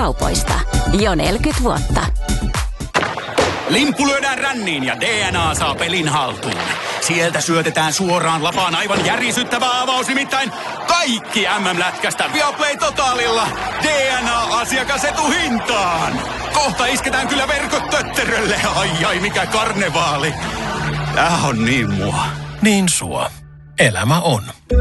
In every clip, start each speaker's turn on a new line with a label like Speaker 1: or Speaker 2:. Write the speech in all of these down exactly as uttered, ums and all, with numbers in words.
Speaker 1: verkkokaupoista. Jo neljäkymmentä vuotta.
Speaker 2: Limppu lyödään ränniin ja D N A saa pelin haltuun. Sieltä syötetään suoraan lapaan aivan järisyttävä avaus, nimittäin kaikki M M-lätkästä Viaplay Totalilla D N A-asiakasetuhintaan. Kohta isketään kyllä verkot tötterölle. Ai ai, mikä karnevaali. Tää on niin mua.
Speaker 3: Niin sua. Elämä on.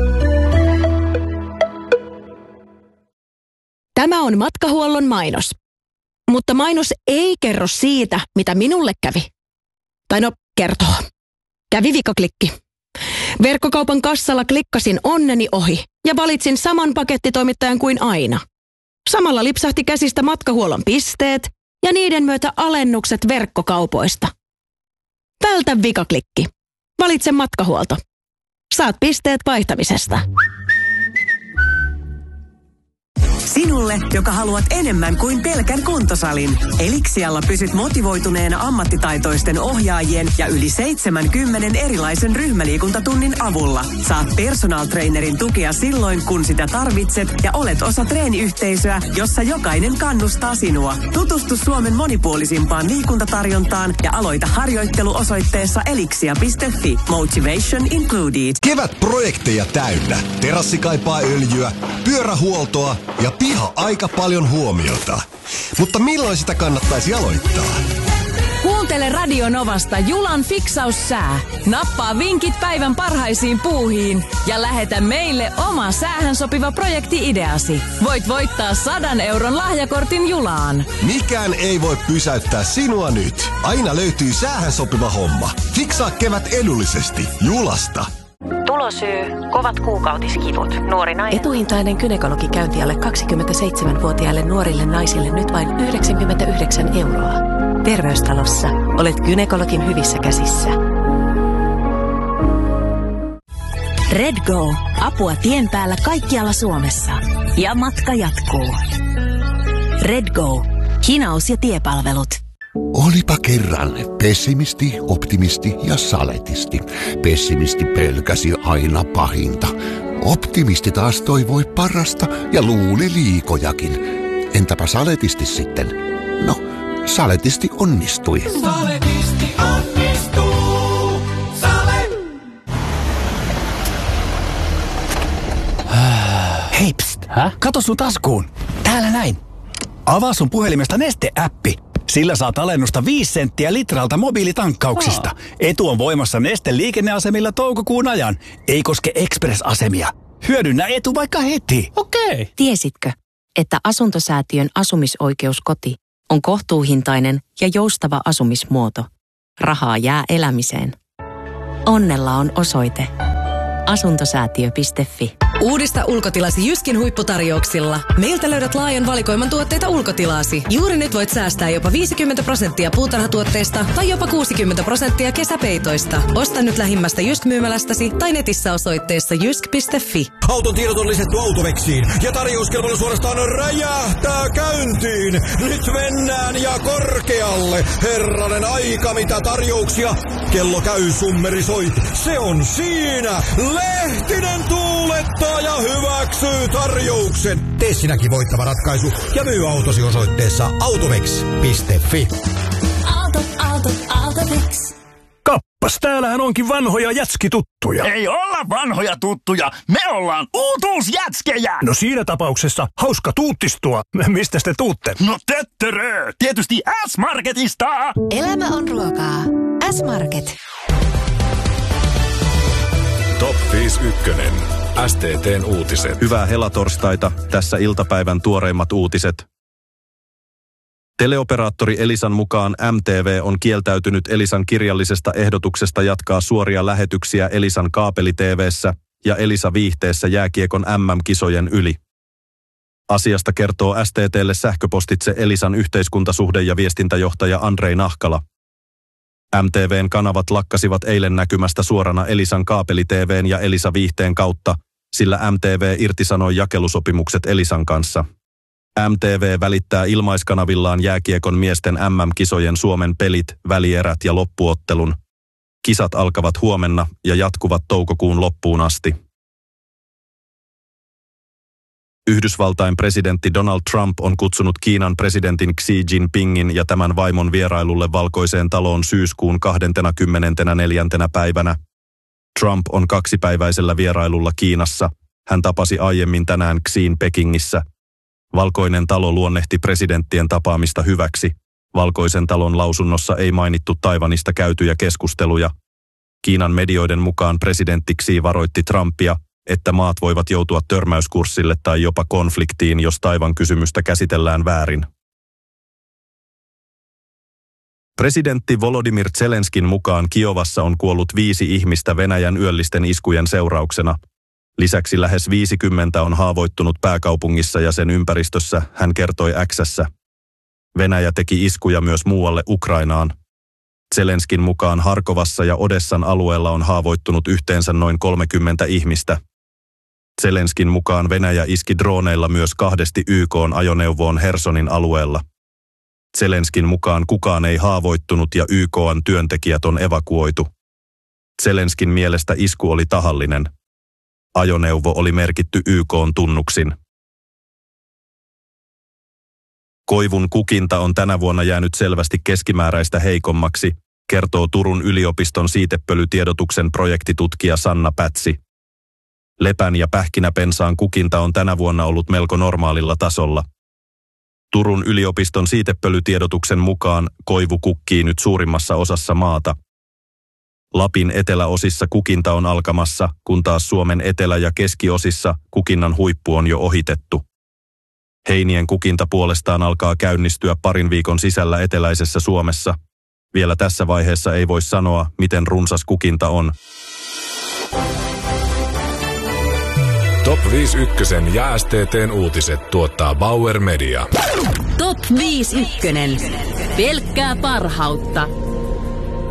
Speaker 4: Tämä on Matkahuollon mainos. Mutta mainos ei kerro siitä, mitä minulle kävi. Tai no, kertoo. Kävi vikaklikki. Verkkokaupan kassalla klikkasin onneni ohi ja valitsin saman pakettitoimittajan kuin aina. Samalla lipsahti käsistä Matkahuollon pisteet ja niiden myötä alennukset verkkokaupoista. Vältä vikaklikki. Valitse Matkahuolto. Saat pisteet vaihtamisesta.
Speaker 5: Sinulle, joka haluat enemmän kuin pelkän kuntosalin. Elixialla pysyt motivoituneena ammattitaitoisten ohjaajien ja yli seitsemänkymmenen erilaisen ryhmäliikuntatunnin avulla. Saat personal trainerin tukea silloin, kun sitä tarvitset ja olet osa treeniyhteisöä, jossa jokainen kannustaa sinua. Tutustu Suomen monipuolisimpaan liikuntatarjontaan ja aloita harjoittelu osoitteessa elixia piste fi. Motivation included.
Speaker 6: Kevätprojekteja täynnä. Terassi kaipaa öljyä, pyörähuoltoa ja piha aika paljon huomiota. Mutta milloin sitä kannattaisi aloittaa?
Speaker 7: Kuuntele Radio Novasta Julan fiksaussää. Nappaa vinkit päivän parhaisiin puuhiin ja lähetä meille oma säähän sopiva projekti-ideasi. Voit voittaa sadan euron lahjakortin Julaan.
Speaker 6: Mikään ei voi pysäyttää sinua nyt. Aina löytyy säähän sopiva homma. Fiksaa kevät edullisesti Julasta.
Speaker 8: Tulosyy, kovat kuukautiskivut, nuori nainen.
Speaker 9: Etuhintainen gynekologikäynti alle kaksikymmentäseitsemänvuotiaille nuorille naisille nyt vain yhdeksänkymmentäyhdeksän euroa. Terveystalossa olet gynekologin hyvissä käsissä.
Speaker 1: Redgo, apua tien päällä kaikkialla Suomessa. Ja matka jatkuu. Redgo, hinaus ja tiepalvelut.
Speaker 10: Olipa kerran pessimisti, optimisti ja saletisti. Pessimisti pelkäsi aina pahinta. Optimisti taas toivoi parasta ja luuli liikojakin. Entäpä saletisti sitten? No, saletisti onnistui.
Speaker 11: Saletisti onnistuu. Sale!
Speaker 12: Hei, pst. Häh? Kato sun taskuun. Täällä näin. Avaa sun puhelimesta Neste-äppi. Sillä saat alennusta viisi senttiä litralta mobiilitankkauksista. Aa. Etu on voimassa Neste liikenneasemilla toukokuun ajan. Ei koske Express-asemia. Hyödynnä etu vaikka heti.
Speaker 3: Okei.
Speaker 9: Tiesitkö, että Asuntosäätiön asumisoikeuskoti on kohtuuhintainen ja joustava asumismuoto? Rahaa jää elämiseen. Onnella on osoite. asuntosäätiö piste fi.
Speaker 7: Uudista ulkotilasi Jyskin huipputarjouksilla. Meiltä löydät laajan valikoiman tuotteita ulkotilasi. Juuri nyt voit säästää jopa viisikymmentä prosenttia puutarhatuotteista tai jopa kuusikymmentä prosenttia kesäpeitoista. Osta nyt lähimmästä Jysk-myymälästäsi tai netissä osoitteessa jysk piste fi.
Speaker 13: Auton tiedot on lisätty Autovexiin ja tarjouskelpoinen suorastaan räjähtää käyntiin. Nyt mennään ja korkealle. Herranen aika, mitä tarjouksia. Kello käy, summeri soit. Se on siinä. Lehtinen tuulettaa ja hyväksyy tarjouksen. Tee sinäkin voittava ratkaisu ja myy autosi osoitteessa autovex piste fi.
Speaker 11: Auto, auto, Autovex.
Speaker 3: Kappas, täällähän onkin vanhoja jätskituttuja.
Speaker 14: Ei olla vanhoja tuttuja, me ollaan uutuusjätskejä.
Speaker 3: No siinä tapauksessa hauska tuuttistua. Mistä te tuutte?
Speaker 14: No töttörö, tietysti S-Marketista.
Speaker 9: Elämä on ruokaa. S-Market.
Speaker 15: Top viisi ykkönen. S T T:n uutiset.
Speaker 16: Hyvää helatorstaita. Tässä iltapäivän tuoreimmat uutiset. Teleoperaattori Elisan mukaan M T V on kieltäytynyt Elisan kirjallisesta ehdotuksesta jatkaa suoria lähetyksiä Elisan kaapeli-T V:ssä ja Elisa viihteessä jääkiekon M M-kisojen yli. Asiasta kertoo S T T:lle sähköpostitse Elisan yhteiskuntasuhde- ja viestintäjohtaja Andrei Nahkala. M T V:n kanavat lakkasivat eilen näkymästä suorana Elisan kaapeli-T V:n ja Elisa viihteen kautta, sillä M T V irtisanoi jakelusopimukset Elisan kanssa. M T V välittää ilmaiskanavillaan jääkiekon miesten M M-kisojen Suomen pelit, välierät ja loppuottelun. Kisat alkavat huomenna ja jatkuvat toukokuun loppuun asti. Yhdysvaltain presidentti Donald Trump on kutsunut Kiinan presidentin Xi Jinpingin ja tämän vaimon vierailulle Valkoiseen taloon syyskuun kahdeskymmenesneljäs päivänä. Trump on kaksipäiväisellä vierailulla Kiinassa. Hän tapasi aiemmin tänään Xiin Pekingissä. Valkoinen talo luonnehti presidenttien tapaamista hyväksi. Valkoisen talon lausunnossa ei mainittu Taiwanista käytyjä keskusteluja. Kiinan medioiden mukaan presidentti Xi varoitti Trumpia, että maat voivat joutua törmäyskurssille tai jopa konfliktiin, jos Taiwan kysymystä käsitellään väärin. Presidentti Volodymyr Zelenskin mukaan Kiovassa on kuollut viisi ihmistä Venäjän yöllisten iskujen seurauksena. Lisäksi lähes viisikymmentä on haavoittunut pääkaupungissa ja sen ympäristössä, hän kertoi X:ssä. Venäjä teki iskuja myös muualle Ukrainaan. Zelenskin mukaan Harkovassa ja Odessan alueella on haavoittunut yhteensä noin kolmekymmentä ihmistä. Zelenskin mukaan Venäjä iski drooneilla myös kahdesti Y K:n ajoneuvoon Hersonin alueella. Zelenskin mukaan kukaan ei haavoittunut ja Y K:n työntekijät on evakuoitu. Zelenskin mielestä isku oli tahallinen. Ajoneuvo oli merkitty Y K:n tunnuksin. Koivun kukinta on tänä vuonna jäänyt selvästi keskimääräistä heikommaksi, kertoo Turun yliopiston siitepölytiedotuksen projektitutkija Sanna Pätsi. Lepän ja pähkinäpensaan kukinta on tänä vuonna ollut melko normaalilla tasolla. Turun yliopiston siitepölytiedotuksen mukaan koivu kukkii nyt suurimmassa osassa maata. Lapin eteläosissa kukinta on alkamassa, kun taas Suomen etelä- ja keskiosissa kukinnan huippu on jo ohitettu. Heinien kukinta puolestaan alkaa käynnistyä parin viikon sisällä eteläisessä Suomessa. Vielä tässä vaiheessa ei voi sanoa, miten runsas kukinta on.
Speaker 15: Top viisi ykkösen ja S T T:n uutiset tuottaa Bauer Media.
Speaker 1: Top viisi ykkönen. Pelkkää parhautta.